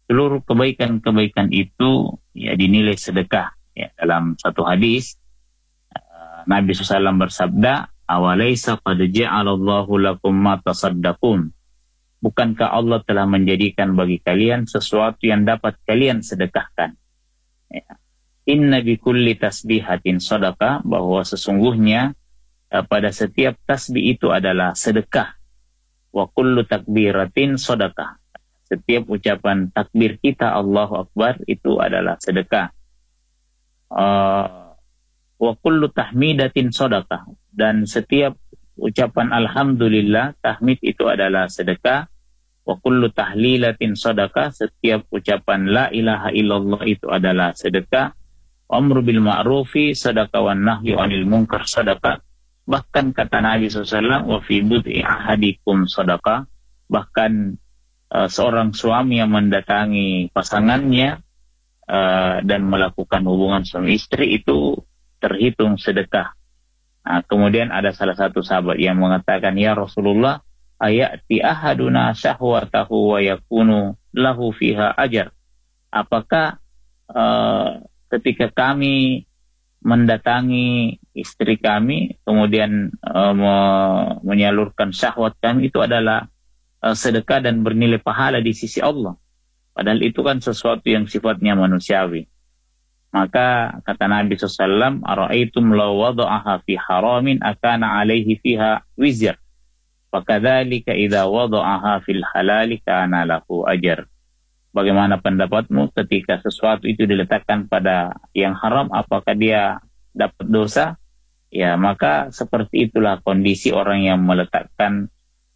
seluruh kebaikan-kebaikan itu ya dinilai sedekah. Ya, dalam satu hadis Nabi SAW bersabda, "Awalaysa qad ja'alallahu lakum ma tasaddaqun." Bukankah Allah telah menjadikan bagi kalian sesuatu yang dapat kalian sedekahkan? Ya. Inna bikulli tasbihatin sadaqah, bahwa sesungguhnya pada setiap tasbih itu adalah sedekah. Wa kullu takbiratin sadaqah. Setiap ucapan takbir kita Allahu Akbar itu adalah sedekah. Wa kullu tahmidatin sadaqah, dan setiap ucapan alhamdulillah, tahmid itu adalah sedekah. Wa kullu tahlilatin sadaqah, setiap ucapan la ilaha illallah itu adalah sedekah. Amru bil ma'rufi sadaqah, wan nahyu 'anil munkar sadaqah. Bahkan kata Nabi SAW, wa fi bud'i ahadikum sadaqah, bahkan seorang suami yang mendatangi pasangannya dan melakukan hubungan suami istri itu terhitung sedekah. Nah, kemudian ada salah satu sahabat yang mengatakan, ya Rasulullah, ayati ahaduna syahwatahu wa yakunu lahu fiha ajar. Apakah ketika kami mendatangi istri kami kemudian menyalurkan syahwat kami itu adalah sedekah dan bernilai pahala di sisi Allah? Padahal itu kan sesuatu yang sifatnya manusiawi. Maka kata Nabi SAW, ara'aitum law wada'aha fi haramin akana alaihi fiha wizr, fakadzalika idza wada'aha fil halali kana lahu ajar. Bagaimana pendapatmu ketika sesuatu itu diletakkan pada yang haram, apakah dia dapat dosa? Ya, maka seperti itulah kondisi orang yang meletakkan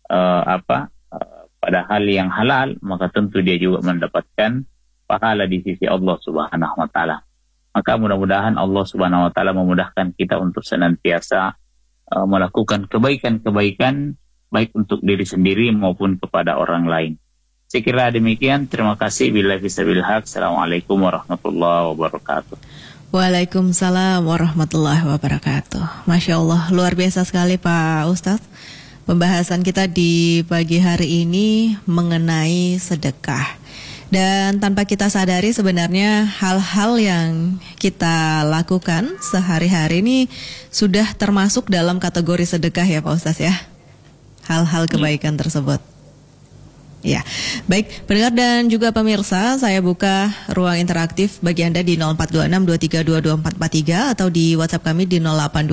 pada hal yang halal, maka tentu dia juga mendapatkan pahala di sisi Allah Subhanahu wa taala. Maka mudah-mudahan Allah Subhanahu wa taala memudahkan kita untuk senantiasa melakukan kebaikan-kebaikan baik untuk diri sendiri maupun kepada orang lain. Saya kira demikian. Terima kasih. Billahi fisabilil haq. Assalamualaikum warahmatullahi wabarakatuh. Waalaikumsalam warahmatullahi wabarakatuh. Masya Allah, luar biasa sekali Pak Ustadz. Pembahasan kita di pagi hari ini mengenai sedekah. Dan tanpa kita sadari sebenarnya hal-hal yang kita lakukan sehari-hari ini sudah termasuk dalam kategori sedekah ya Pak Ustadz ya. Hal-hal kebaikan tersebut. Ya, baik pendengar dan juga pemirsa, saya buka ruang interaktif bagi Anda di 0426232244 atau di WhatsApp kami di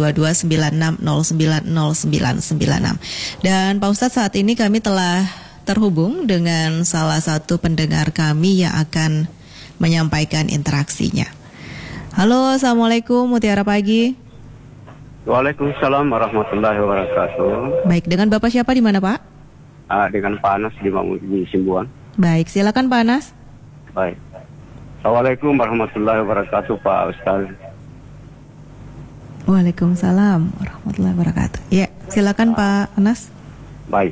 082296090996. Dan Pak Ustadz, saat ini kami telah terhubung dengan salah satu pendengar kami yang akan menyampaikan interaksinya. Halo, Assalamualaikum, Mutiara Pagi. Waalaikumsalam warahmatullahi wabarakatuh. Baik, dengan Bapak siapa di mana Pak? Dengan Pak Anas di Simbuan. Baik, silakan Pak Anas. Baik. Assalamualaikum warahmatullahi wabarakatuh Pak Ustaz. Waalaikumsalam warahmatullahi wabarakatuh. Ya, silakan Pak Anas. Baik.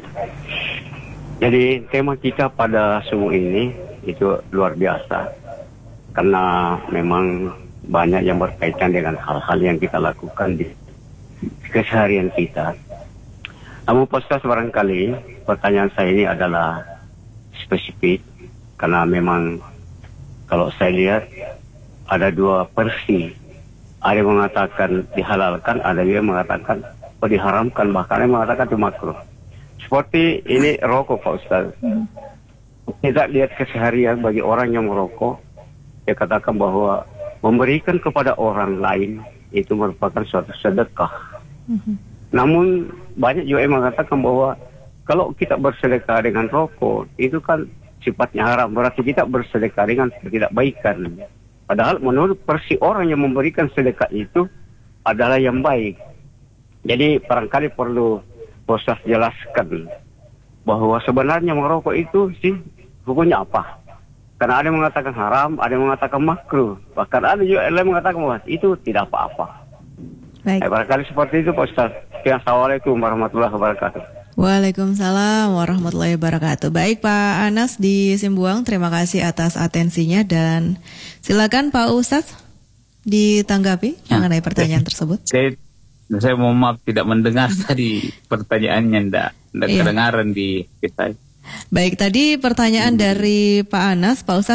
Jadi tema kita pada subuh ini itu luar biasa. Karena memang banyak yang berkaitan dengan hal-hal yang kita lakukan di keseharian kita. Namun Pak Ustaz, barangkali pertanyaan saya ini adalah spesifik. Karena memang kalau saya lihat ada dua versi. Ada yang mengatakan dihalalkan, ada yang mengatakan diharamkan, bahkan yang mengatakan itu makruh. Seperti ini rokok Pak Ustaz. Kita lihat keseharian bagi orang yang merokok, dia katakan bahwa memberikan kepada orang lain itu merupakan suatu sedekah. Namun banyak juga yang mengatakan bahwa kalau kita bersedekah dengan rokok itu kan sifatnya haram, berarti kita bersedekah dengan ketidakbaikan. Padahal menurut versi orang yang memberikan sedekah itu adalah yang baik. Jadi barangkali perlu proses jelaskan bahwa sebenarnya merokok itu sih hukumnya apa? Karena ada yang mengatakan haram, ada yang mengatakan makruh, bahkan ada juga yang mengatakan bahwa itu tidak apa-apa. Baik. Barangkali seperti itu Pak Ustaz. Assalamualaikum warahmatullahi wabarakatuh. Waalaikumsalam warahmatullahi wabarakatuh. Baik Pak Anas di Simbuang, terima kasih atas atensinya dan silakan Pak Ustadz ditanggapi mengenai pertanyaan tersebut. Saya mohon maaf tidak mendengar tadi pertanyaannya, tidak kedengaran di kita. Baik, tadi pertanyaan dari Pak Anas, Pak Ustadz.